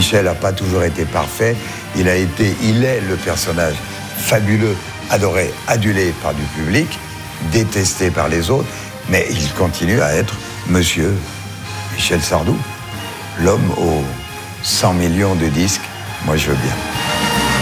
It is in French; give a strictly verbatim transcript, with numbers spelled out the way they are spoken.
Michel n'a pas toujours été parfait. Il a été, il est le personnage fabuleux, adoré, adulé par du public, détesté par les autres, mais il continue à être Monsieur Michel Sardou, l'homme aux cent millions de disques. Moi, je veux bien.